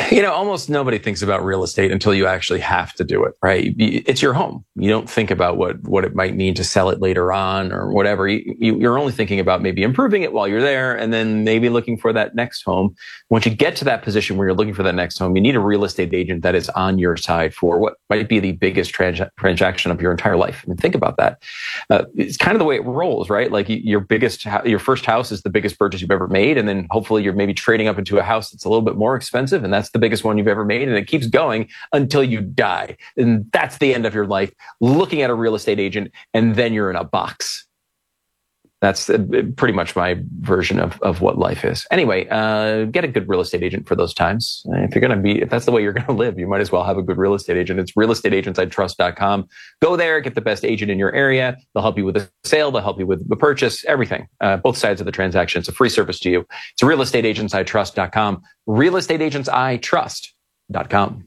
Almost nobody thinks about real estate until you actually have to do it, right? It's your home. You don't think about what it might mean to sell it later on or whatever. You're only thinking about maybe improving it while you're there and then maybe looking for that next home. Once you get to that position where you're looking for that next home, you need a real estate agent that is on your side for what might be the biggest transaction of your entire life. I mean, think about that. It's kind of the way it rolls, right? Like your first house is the biggest purchase you've ever made. And then hopefully you're maybe trading up into a house that's a little bit more expensive. And that's the biggest one you've ever made. And it keeps going until you die. And that's the end of your life, looking at a real estate agent, and then you're in a box. That's pretty much my version of what life is. Anyway, get a good real estate agent for those times. If that's the way you're going to live, you might as well have a good real estate agent. It's realestateagentsitrust.com. Go there, get the best agent in your area. They'll help you with the sale. They'll help you with the purchase, everything, both sides of the transaction. It's a free service to you. It's realestateagentsitrust.com, realestateagentsitrust.com.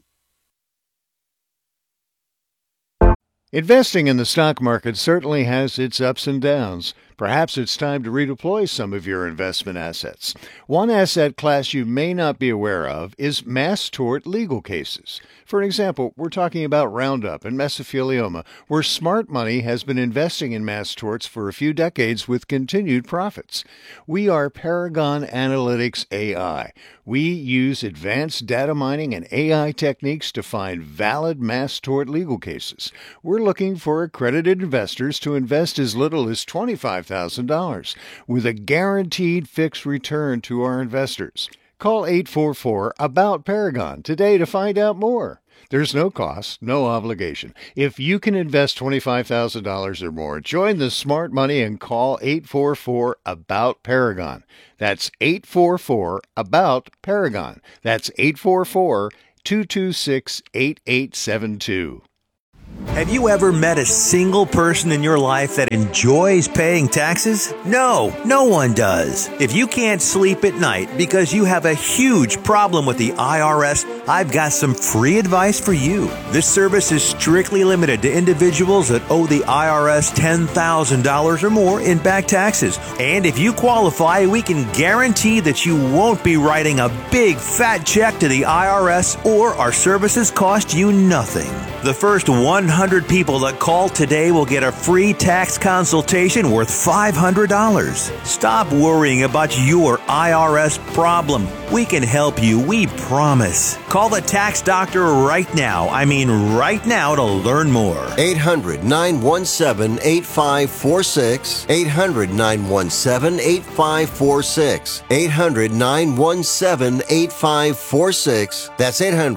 Investing in the stock market certainly has its ups and downs. Perhaps it's time to redeploy some of your investment assets. One asset class you may not be aware of is mass tort legal cases. For example, we're talking about Roundup and mesothelioma, where smart money has been investing in mass torts for a few decades with continued profits. We are Paragon Analytics AI. We use advanced data mining and AI techniques to find valid mass tort legal cases. We're looking for accredited investors to invest as little as $25,000 with a guaranteed fixed return to our investors. Call 844-ABOUT-PARAGON today to find out more. There's no cost, no obligation. If you can invest $25,000 or more, join the smart money and call 844-ABOUT-PARAGON. That's 844-ABOUT-PARAGON. That's 844-226-8872. Have you ever met a single person in your life that enjoys paying taxes? No one does. If you can't sleep at night because you have a huge problem with the IRS, I've got some free advice for you. This service is strictly limited to individuals that owe the IRS $10,000 or more in back taxes. And if you qualify, we can guarantee that you won't be writing a big fat check to the IRS, or our services cost you nothing. The first 100 people that call today will get a free tax consultation worth $500. Stop worrying about your IRS problem. We can help you, we promise. Call the tax doctor right now. I mean right now, to learn more. 800-917-8546. 800-917-8546. 800-917-8546. That's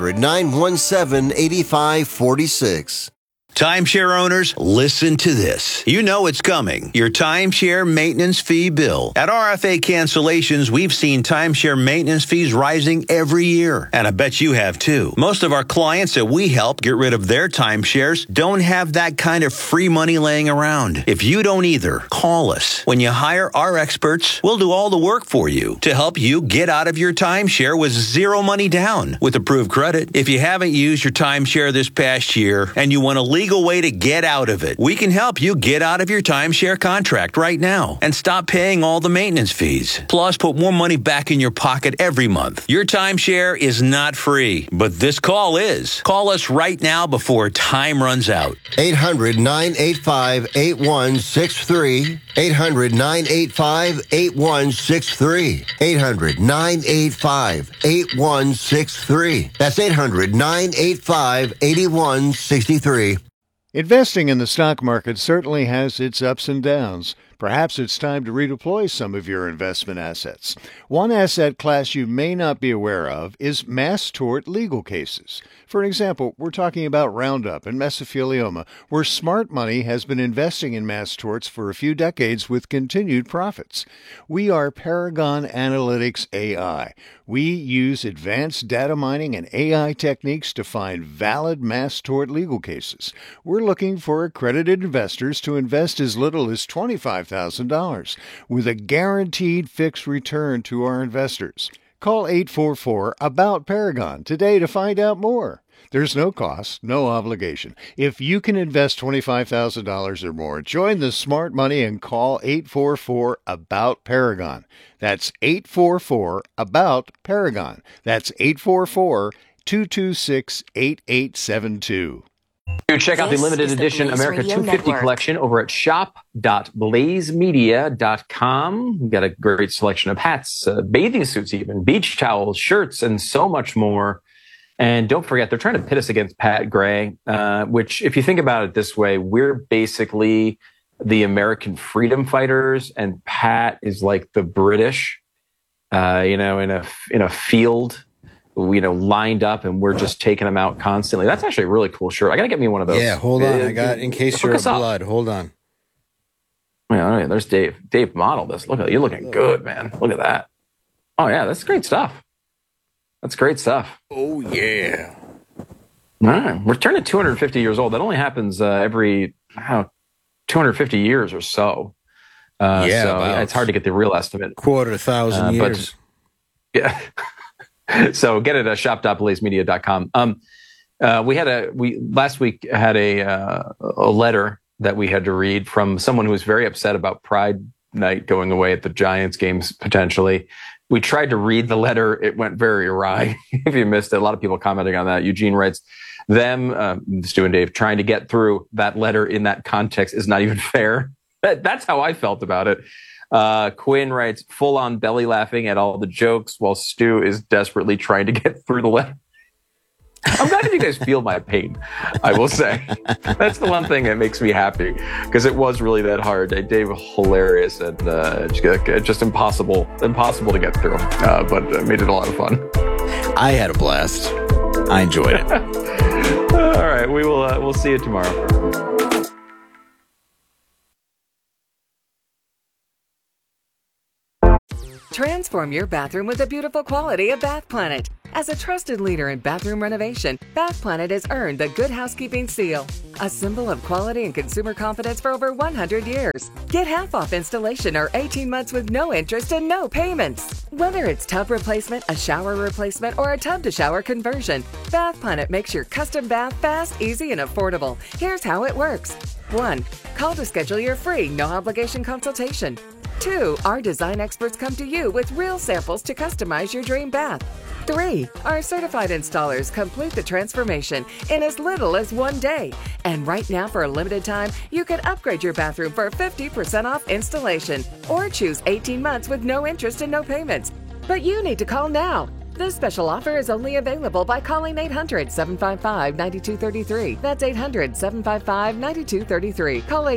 800-917-8546. Timeshare owners, listen to this. You know it's coming. Your timeshare maintenance fee bill. At RFA Cancellations, we've seen timeshare maintenance fees rising every year. And I bet you have too. Most of our clients that we help get rid of their timeshares don't have that kind of free money laying around. If you don't either, call us. When you hire our experts, we'll do all the work for you to help you get out of your timeshare with zero money down with approved credit. If you haven't used your timeshare this past year and you want to leave way to get out of it, we can help you get out of your timeshare contract right now and stop paying all the maintenance fees. Plus, put more money back in your pocket every month. Your timeshare is not free, but this call is. Call us right now before time runs out. 800-985-8163. 800-985-8163. 800-985-8163. That's 800-985-8163. Investing in the stock market certainly has its ups and downs. Perhaps it's time to redeploy some of your investment assets. One asset class you may not be aware of is mass tort legal cases. For example, we're talking about Roundup and mesothelioma, where smart money has been investing in mass torts for a few decades with continued profits. We are Paragon Analytics AI. We use advanced data mining and AI techniques to find valid mass tort legal cases. We're looking for accredited investors to invest as little as $25,000 with a guaranteed fixed return to our investors. Call 844-ABOUT-PARAGON today to find out more. There's no cost, no obligation. If you can invest $25,000 or more, join the smart money and call 844-ABOUT-PARAGON. That's 844-ABOUT-PARAGON. That's 844-226-8872. Check out the limited edition America 250 collection over at shop.blazemedia.com. We've got a great selection of hats, bathing suits even, beach towels, shirts, and so much more. And don't forget, they're trying to pit us against Pat Gray, which, if you think about it this way, we're basically the American freedom fighters, and Pat is like the British, in a field, lined up, and we're just taking them out constantly. That's actually a really cool shirt. I gotta get me one of those. Yeah, hold on. I got, in case you're blood. Hold on. Yeah, all right, there's Dave. Dave modeled this. Look at you're looking good, man. Look at that. Oh yeah, that's great stuff. That's great stuff. Oh, yeah. All right. We're turning 250 years old. That only happens every 250 years or so. So it's hard to get the real estimate. 250,000 years. But, yeah. So get it at shop.blazemedia.com. We last week had a letter that we had to read from someone who was very upset about Pride Night going away at the Giants games potentially. We tried to read the letter. It went very awry. If you missed it, a lot of people commenting on that. Eugene writes, Stu and Dave, trying to get through that letter in that context is not even fair. That's how I felt about it. Quinn writes, full on belly laughing at all the jokes while Stu is desperately trying to get through the letter. I'm glad that you guys feel my pain, I will say. That's the one thing that makes me happy, because it was really that hard. Dave, hilarious, and just impossible to get through, but made it a lot of fun. I had a blast. I enjoyed it. All right, we'll see you tomorrow. Transform your bathroom with the beautiful quality of Bath Planet. As a trusted leader in bathroom renovation, Bath Planet has earned the Good Housekeeping seal, a symbol of quality and consumer confidence for over 100 years. Get half off installation or 18 months with no interest and no payments. Whether it's tub replacement, a shower replacement, or a tub-to-shower conversion, Bath Planet makes your custom bath fast, easy, and affordable. Here's how it works. 1. Call to schedule your free, no-obligation consultation. 2. Our design experts come to you with real samples to customize your dream bath. 3. Our certified installers complete the transformation in as little as 1 day. And right now, for a limited time, you can upgrade your bathroom for 50% off installation or choose 18 months with no interest and no payments. But you need to call now. This special offer is only available by calling 800-755-9233. That's 800-755-9233. Call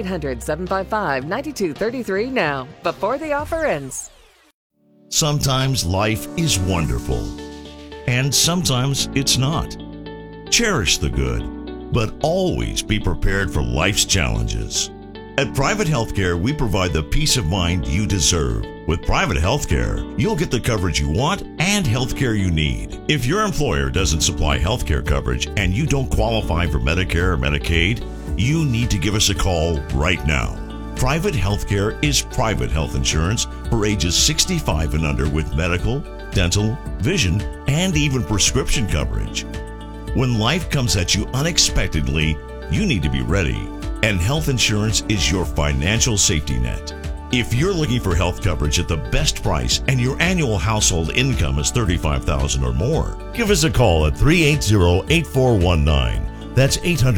800-755-9233 now, before the offer ends. Sometimes life is wonderful, and sometimes it's not. Cherish the good, but always be prepared for life's challenges. At Private Healthcare, we provide the peace of mind you deserve. With Private Healthcare, you'll get the coverage you want and healthcare you need. If your employer doesn't supply healthcare coverage and you don't qualify for Medicare or Medicaid, you need to give us a call right now. Private Healthcare is private health insurance for ages 65 and under with medical, dental, vision, and even prescription coverage. When life comes at you unexpectedly, you need to be ready. And health insurance is your financial safety net. If you're looking for health coverage at the best price and your annual household income is $35,000 or more, give us a call at 380-8419. That's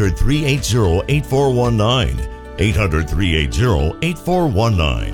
800-380-8419. 800-380-8419.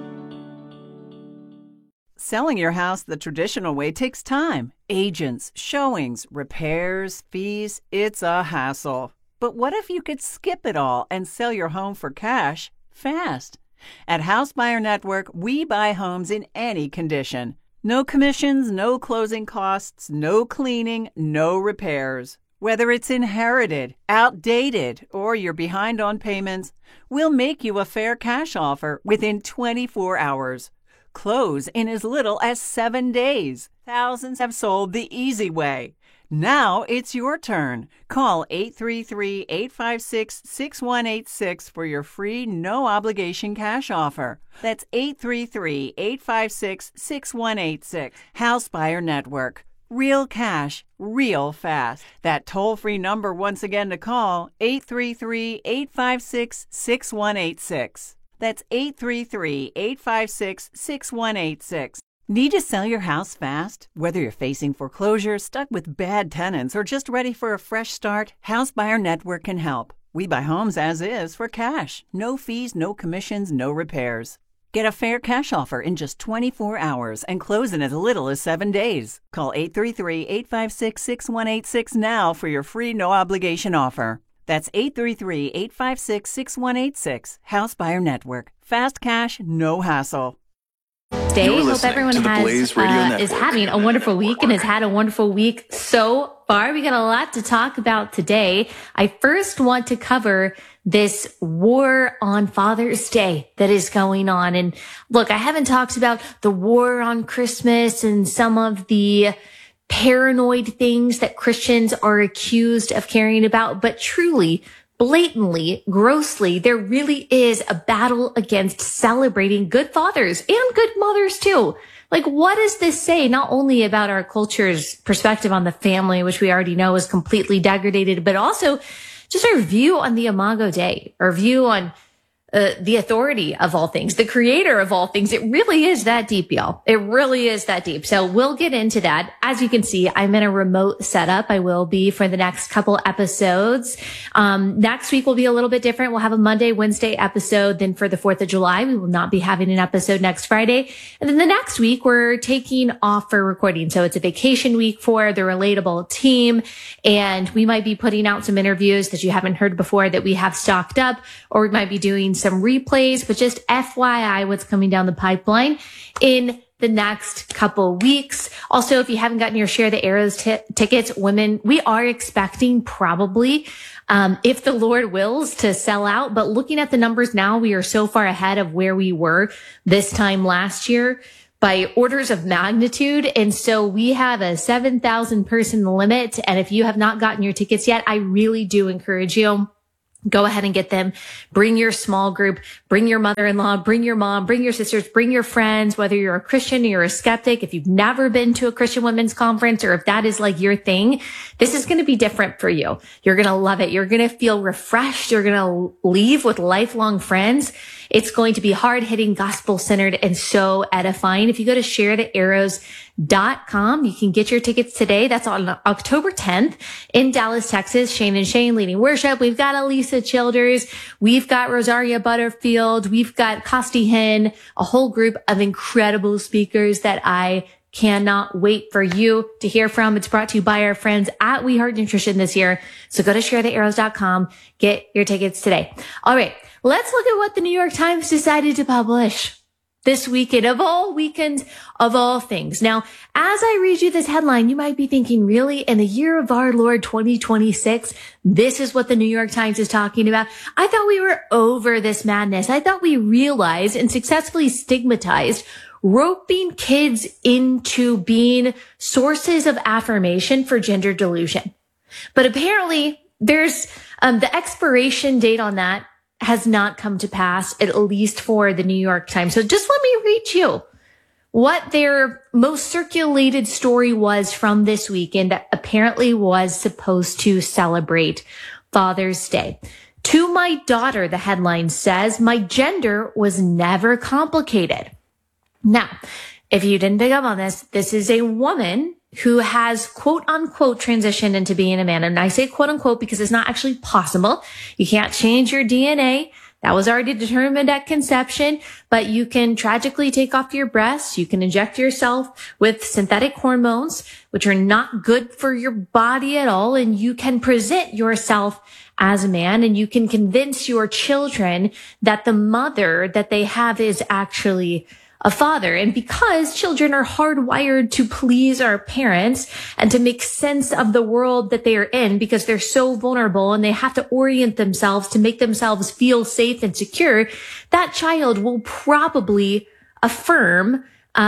Selling your house the traditional way takes time. Agents, showings, repairs, fees. It's a hassle. But what if you could skip it all and sell your home for cash fast? At House Buyer Network, we buy homes in any condition. No commissions, no closing costs, no cleaning, no repairs. Whether it's inherited, outdated, or you're behind on payments, we'll make you a fair cash offer within 24 hours. Close in as little as 7 days. Thousands have sold the easy way. Now it's your turn. Call 833-856-6186 for your free no-obligation cash offer. That's 833-856-6186. House Buyer Network. Real cash, real fast. That toll-free number once again to call, 833-856-6186. That's 833-856-6186. Need to sell your house fast? Whether you're facing foreclosure, stuck with bad tenants, or just ready for a fresh start, House Buyer Network can help. We buy homes as is for cash. No fees, no commissions, no repairs. Get a fair cash offer in just 24 hours and close in as little as 7 days. Call 833-856-6186 now for your free no-obligation offer. That's 833-856-6186. House Buyer Network. Fast cash, no hassle. Day. Hope everyone is having a wonderful week and has had a wonderful week so far. We got a lot to talk about today. I first want to cover this war on Father's Day that is going on. And look, I haven't talked about the war on Christmas and some of the paranoid things that Christians are accused of caring about, but truly, blatantly, grossly, there really is a battle against celebrating good fathers and good mothers too. Like, what does this say not only about our culture's perspective on the family, which we already know is completely degraded, but also just our view on the Imago Dei, our view on the authority of all things, the creator of all things. It really is that deep, y'all. It really is that deep. So we'll get into that. As you can see, I'm in a remote setup. I will be for the next couple episodes. Next week will be a little bit different. We'll have a Monday, Wednesday episode. Then for the 4th of July, we will not be having an episode next Friday. And then the next week, we're taking off for recording. So it's a vacation week for the Relatable team. And we might be putting out some interviews that you haven't heard before that we have stocked up, or we might be doing some replays, but just FYI, what's coming down the pipeline in the next couple weeks. Also, if you haven't gotten your Share the Arrows tickets, women, we are expecting probably, if the Lord wills, to sell out. But looking at the numbers now, we are so far ahead of where we were this time last year by orders of magnitude. And so we have a 7,000 person limit. And if you have not gotten your tickets yet, I really do encourage you, go ahead and get them. Bring your small group, bring your mother-in-law, bring your mom, bring your sisters, bring your friends, whether you're a Christian or you're a skeptic. If you've never been to a Christian women's conference, or if that is like your thing, this is going to be different for you. You're going to love it. You're going to feel refreshed. You're going to leave with lifelong friends. It's going to be hard-hitting, gospel-centered, and so edifying. If you go to sharethearrows.com, you can get your tickets today. That's on October 10th in Dallas, Texas. Shane and Shane leading worship. We've got Elisa Childers. We've got Rosaria Butterfield. We've got Costi Hinn, a whole group of incredible speakers that I cannot wait for you to hear from. It's brought to you by our friends at We Heart Nutrition this year. So go to sharethearrows.com. Get your tickets today. All right. Let's look at what the New York Times decided to publish this weekend, of all weekends, of all things. Now, as I read you this headline, you might be thinking, really, in the year of our Lord 2026, this is what the New York Times is talking about? I thought we were over this madness. I thought we realized and successfully stigmatized roping kids into being sources of affirmation for gender delusion. But apparently, there's the expiration date on that has not come to pass, at least for the New York Times. So just let me read you what their most circulated story was from this weekend that apparently was supposed to celebrate Father's Day. To my daughter, the headline says, my gender was never complicated. Now, if you didn't pick up on this, this is a woman who has quote unquote transitioned into being a man. And I say quote unquote because it's not actually possible. You can't change your DNA. That was already determined at conception, but you can tragically take off your breasts. You can inject yourself with synthetic hormones, which are not good for your body at all. And you can present yourself as a man, and you can convince your children that the mother that they have is actually a father. And because children are hardwired to please our parents and to make sense of the world that they are in, because they're so vulnerable and they have to orient themselves to make themselves feel safe and secure, that child will probably affirm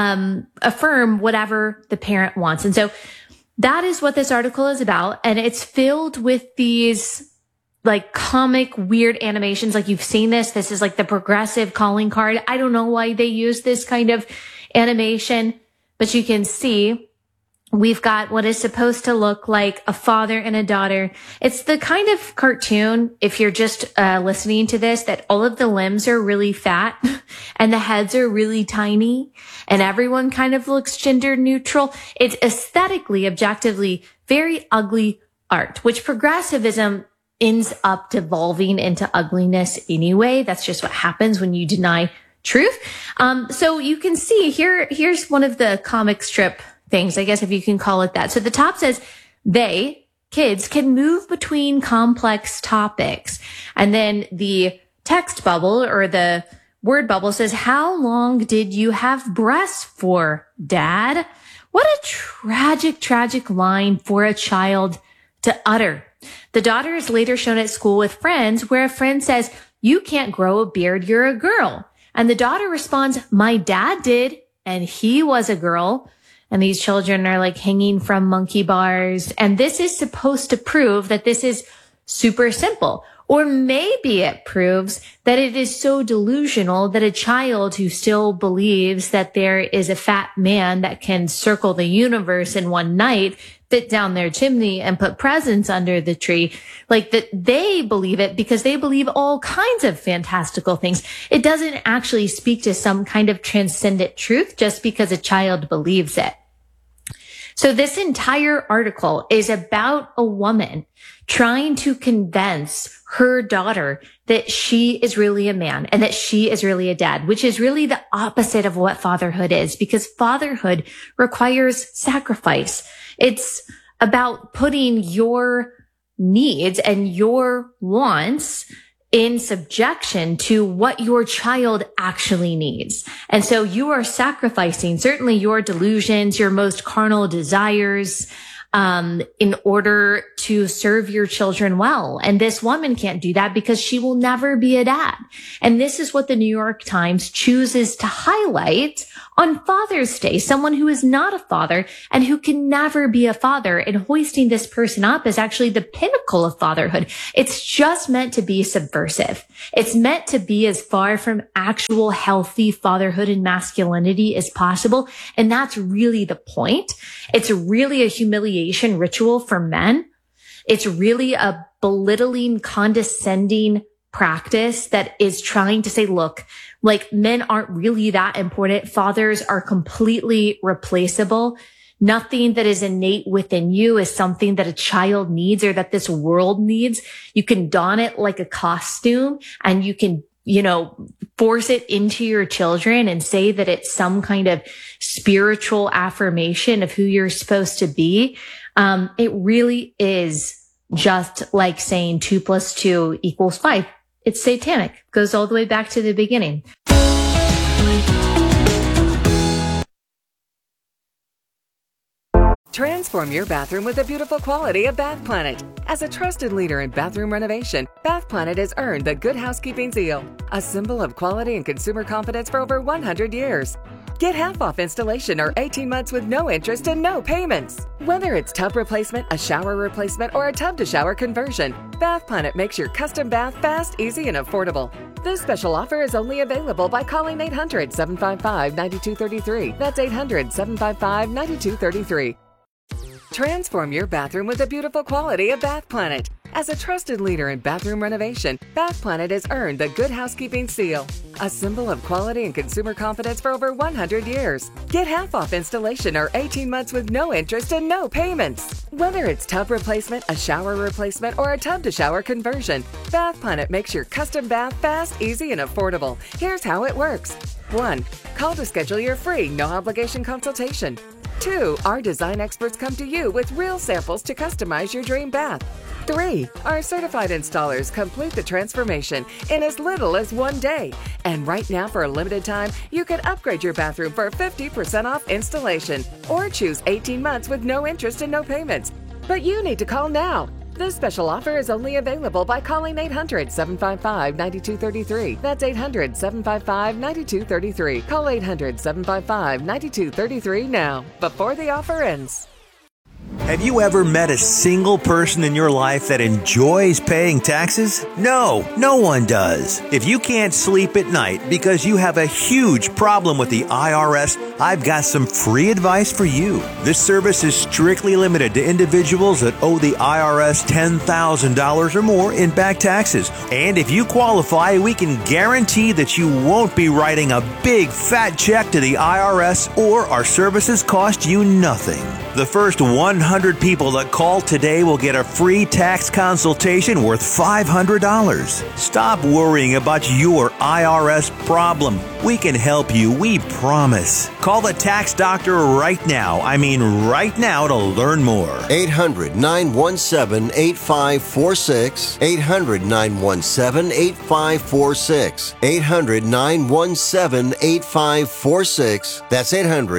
whatever the parent wants. And so that is what this article is about. And it's filled with these like comic, weird animations. Like you've seen this. This is like the progressive calling card. I don't know why they use this kind of animation, but you can see We've got what is supposed to look like a father and a daughter. It's the kind of cartoon, if you're just listening to this, that all of the limbs are really fat and the heads are really tiny and everyone kind of looks gender neutral. It's aesthetically, objectively very ugly art, which progressivism ends up devolving into ugliness anyway. That's just what happens when you deny truth. So you can see here's one of the comic strip things, I guess, if you can call it that. So the top says kids can move between complex topics. And then the text bubble or the word bubble says, how long did you have breasts for, Dad? What a tragic line for a child to utter. The daughter is later shown at school with friends where a friend says, you can't grow a beard, you're a girl. And the daughter responds, my dad did, and he was a girl. And these children are like hanging from monkey bars. And this is supposed to prove that this is super simple. Or maybe it proves that it is so delusional that a child who still believes that there is a fat man that can circle the universe in one night, fit down their chimney and put presents under the tree, like that they believe it because they believe all kinds of fantastical things. It doesn't actually speak to some kind of transcendent truth just because a child believes it. So this entire article is about a woman trying to convince her daughter that she is really a man and that she is really a dad, which is really the opposite of what fatherhood is, because fatherhood requires sacrifice. It's about putting your needs and your wants in subjection to what your child actually needs. And so you are sacrificing certainly your delusions, your most carnal desires, in order to serve your children well. And this woman can't do that because she will never be a dad. And this is what the New York Times chooses to highlight on Father's Day, someone who is not a father and who can never be a father, and hoisting this person up is actually the pinnacle of fatherhood. It's just meant to be subversive. It's meant to be as far from actual healthy fatherhood and masculinity as possible. And that's really the point. It's really a humiliation ritual for men. It's really a belittling, condescending practice that is trying to say, look, like men aren't really that important. Fathers are completely replaceable. Nothing that is innate within you is something that a child needs or that this world needs. You can don it like a costume and you can, force it into your children and say that it's some kind of spiritual affirmation of who you're supposed to be. It really is just like saying 2 + 2 = 5. It's satanic. It goes all the way back to the beginning. Transform your bathroom with the beautiful quality of Bath Planet. As a trusted leader in bathroom renovation, Bath Planet has earned the Good Housekeeping seal, a symbol of quality and consumer confidence for over 100 years. Get half off installation or 18 months with no interest and no payments. Whether it's tub replacement, a shower replacement, or a tub-to-shower conversion, Bath Planet makes your custom bath fast, easy, and affordable. This special offer is only available by calling 800-755-9233. That's 800-755-9233. Transform your bathroom with the beautiful quality of Bath Planet. As a trusted leader in bathroom renovation, Bath Planet has earned the Good Housekeeping seal, a symbol of quality and consumer confidence for over 100 years. Get half off installation or 18 months with no interest and no payments. Whether it's tub replacement, a shower replacement, or a tub-to-shower conversion, Bath Planet makes your custom bath fast, easy, and affordable. Here's how it works. 1. Call to schedule your free, no-obligation consultation. 2. Our design experts come to you with real samples to customize your dream bath. 3. Our certified installers complete the transformation in as little as 1 day. And right now, for a limited time, you can upgrade your bathroom for 50% off installation or choose 18 months with no interest and no payments. But you need to call now. This special offer is only available by calling 800-755-9233. That's 800-755-9233. Call 800-755-9233 now, before the offer ends. Have you ever met a single person in your life that enjoys paying taxes? No, no one does. If you can't sleep at night because you have a huge problem with the IRS, I've got some free advice for you. This service is strictly limited to individuals that owe the IRS $10,000 or more in back taxes. And if you qualify, we can guarantee that you won't be writing a big fat check to the IRS, or our services cost you nothing. The first 100 people that call today will get a free tax consultation worth $500. Stop worrying about your IRS problem. We can help you, we promise. Call the tax doctor right now. I mean right now, to learn more. 800-917-8546. 800-917-8546. 800-917-8546. That's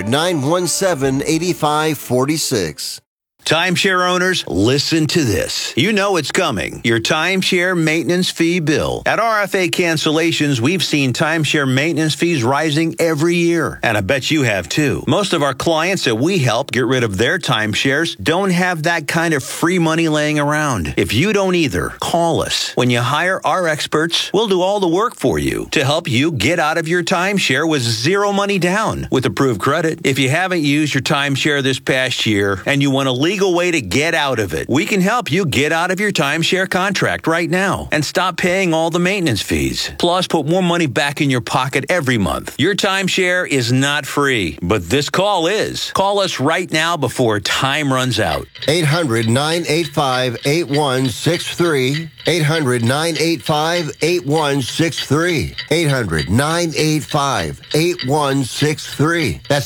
800-917-8546. Timeshare owners, listen to this. You know it's coming. Your timeshare maintenance fee bill. At RFA Cancellations, we've seen timeshare maintenance fees rising every year. And I bet you have too. Most of our clients that we help get rid of their timeshares don't have that kind of free money laying around. If you don't either, call us. When you hire our experts, we'll do all the work for you to help you get out of your timeshare with zero money down with approved credit. If you haven't used your timeshare this past year and you want to legal way to get out of it, we can help you get out of your timeshare contract right now and stop paying all the maintenance fees. Plus, put more money back in your pocket every month. Your timeshare is not free, but this call is. Call us right now before time runs out. 800-985-8163. 800-985-8163. 800-985-8163. That's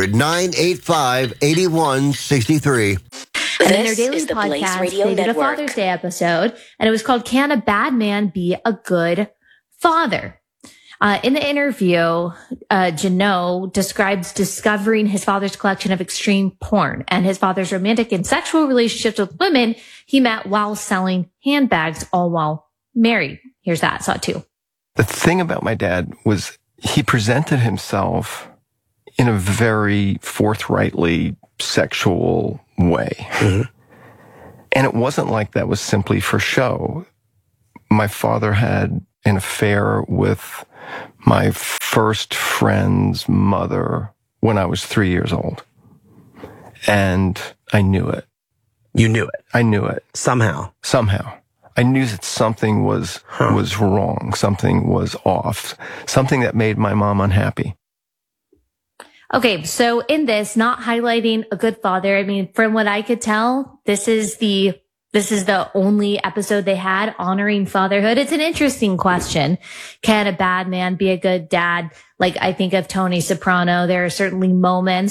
800-985-8163. In their daily podcast, they did a Father's Day episode, and it was called "Can a Bad Man Be a Good Father?" In the interview, Janot describes discovering his father's collection of extreme porn and his father's romantic and sexual relationships with women he met while selling handbags, all while married. Here's that. Saw it too. The thing about my dad was he presented himself in a very forthrightly sexual way. Mm-hmm. And it wasn't like that was simply for show. My father had an affair with my first friend's mother when I was 3 years old. And I knew it. You knew it? I knew it. Somehow. I knew that something was wrong. Something was off. Something that made my mom unhappy. Okay, so in this, not highlighting a good father, I mean, from what I could tell, this is the only episode they had honoring fatherhood. It's an interesting question. Can a bad man be a good dad? Like, I think of Tony Soprano. There are certainly moments